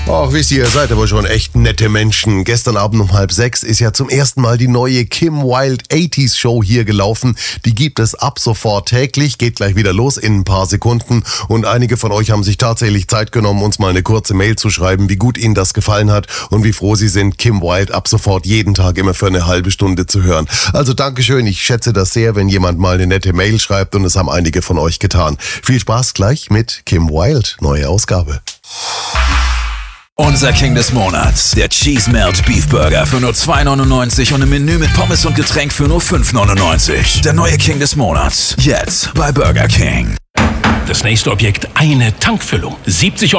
Ach, wisst ihr seid aber schon echt nette Menschen. Gestern Abend um 5:30 ist ja zum ersten Mal die neue Kim Wilde 80s Show hier gelaufen. Die gibt es ab sofort täglich, geht gleich wieder los in ein paar Sekunden. Und einige von euch haben sich tatsächlich Zeit genommen, uns mal eine kurze Mail zu schreiben, wie gut ihnen das gefallen hat und wie froh sie sind, Kim Wilde ab sofort jeden Tag immer für eine halbe Stunde zu hören. Also Dankeschön, ich schätze das sehr, wenn jemand mal eine nette Mail schreibt, und es haben einige von euch getan. Viel Spaß gleich mit Kim Wilde, neue Ausgabe. Unser King des Monats, der Cheese Melt Beef Burger für nur $2,99 und ein Menü mit Pommes und Getränk für nur $5,99. Der neue King des Monats, jetzt bei Burger King. Das nächste Objekt, eine Tankfüllung. 70